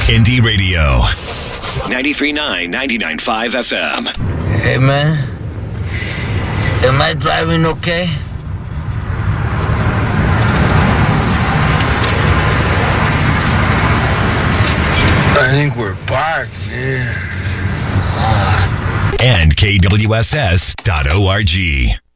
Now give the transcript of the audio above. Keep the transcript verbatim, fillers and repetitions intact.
Indie Radio. ninety-three point nine, ninety-nine point five F M. Hey, man. Am I driving okay? I think we're parked, man. And K W S S dot org.